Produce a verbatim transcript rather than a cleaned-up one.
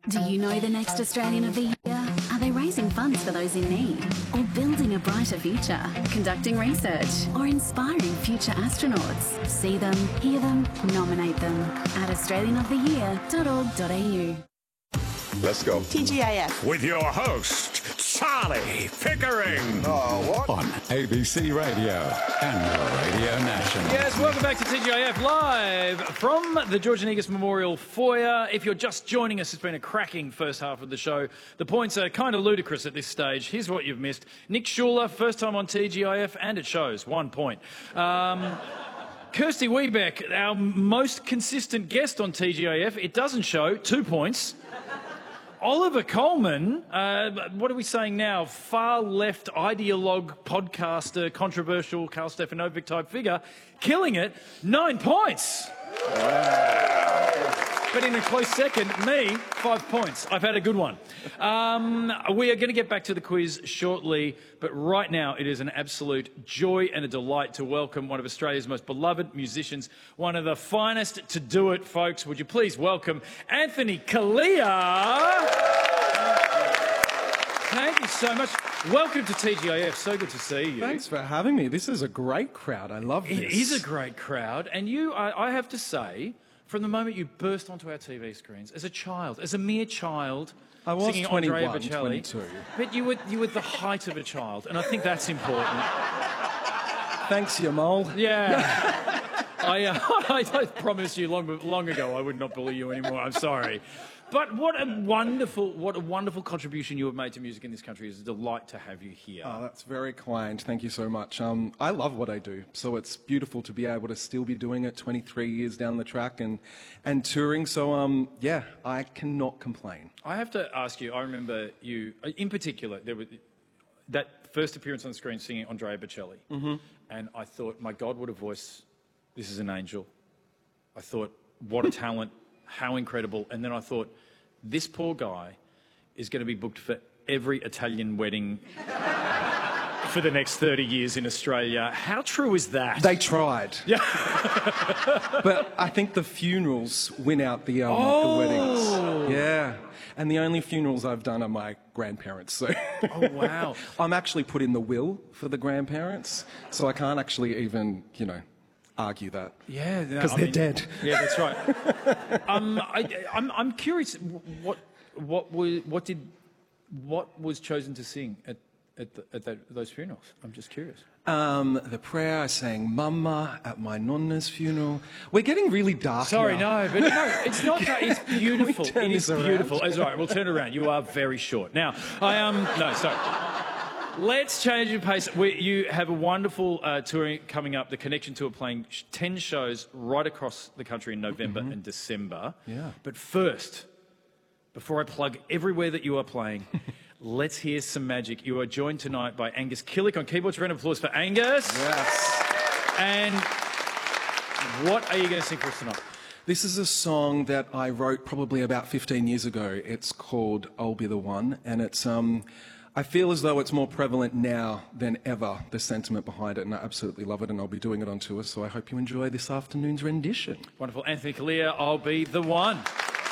Do you know the next Australian of the Year? Are they raising funds for those in need? Or building a brighter future? Conducting research? Or inspiring future astronauts? See them, hear them, nominate them at australian of the year dot org dot a u. Let's go. T G I F. With your host, Charlie Pickering. Oh, what? On A B C Radio and Radio National. Yes, welcome back to T G I F live from the George Negus Memorial Foyer. If you're just joining us, it's been a cracking first half of the show. The points are kind of ludicrous at this stage. Here's what you've missed. Nick Schuler, first time on T G I F, and it shows, one point. Um... Kirsty Wiebeck, our most consistent guest on T G I F, it doesn't show, two points. Oliver Coleman, uh, what are we saying now? Far left ideologue, podcaster, controversial Karl Stefanovic type figure, killing it, nine points. Wow. But in a close second, me, five points. I've had a good one. Um, we are going to get back to the quiz shortly, but right now it is an absolute joy and a delight to welcome one of Australia's most beloved musicians, one of the finest to do it, folks. Would you please welcome Anthony Callea? Thank you so much. Welcome to T G I F. So good to see you. Thanks for having me. This is a great crowd. I love this. It is a great crowd. And you, I, I have to say, from the moment you burst onto our T V screens, as a child, as a mere child, I was singing Andrea twenty-one, Bocelli, twenty-two. but you were, you were the height of a child, and I think that's important. Thanks, you mole. Yeah. I, uh, I, I promised you long, long ago I would not bully you anymore. I'm sorry. But what a wonderful, what a wonderful contribution you have made to music in this country. It's a delight to have you here. Oh, that's very kind. Thank you so much. Um, I love what I do, so it's beautiful to be able to still be doing it twenty-three years down the track and, and touring. So, um, yeah, I cannot complain. I have to ask you, I remember you, in particular, there was that first appearance on the screen singing Andrea Bocelli. Mm-hmm. And I thought, my God, what a voice. This is an angel. I thought, what a talent. How incredible. And then I thought, this poor guy is going to be booked for every Italian wedding for the next thirty years in Australia. How true is that? They tried. Yeah. But I think the funerals win out the, um, oh. the weddings. Yeah. And the only funerals I've done are my grandparents. So oh, wow. I'm actually put in the will for the grandparents, so I can't actually even, you know, argue that. Yeah, because no, they're mean, dead. Yeah, that's right. um, I, I'm, I'm curious. What, what was, what did, what was chosen to sing at, at, the, at that, those funerals? I'm just curious. Um, the prayer I sang "Mama" at my nonna's funeral. We're getting really dark. Sorry, now. no, but no, it's not that. It's beautiful. Can we turn It is this around? beautiful. It's all right. We'll turn it around. You are very short. Now, I um, no, sorry. Let's change your pace. We, you have a wonderful uh, touring coming up, the Connection Tour, playing sh ten shows right across the country in November mm-hmm. and December. Yeah. But first, before I plug everywhere that you are playing, let's hear some magic. You are joined tonight by Angus Killick on keyboards. Round of applause for Angus. Yes. And what are you going to sing for us tonight? This is a song that I wrote probably about fifteen years ago. It's called "I'll Be the One," and it's um. I feel as though it's more prevalent now than ever, the sentiment behind it, and I absolutely love it, and I'll be doing it on tour, so I hope you enjoy this afternoon's rendition. Wonderful. Anthony Callea, I'll Be the One.